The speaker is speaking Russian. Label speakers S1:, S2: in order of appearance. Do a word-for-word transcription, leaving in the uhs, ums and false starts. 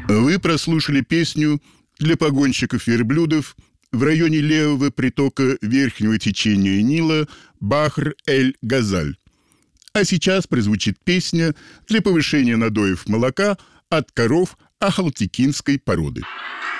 S1: Вы прослушали песню для погонщиков верблюдов в районе левого притока верхнего течения Нила Бахр-эль-Газаль. А сейчас прозвучит песня для повышения надоев молока от коров ахалтекинской породы.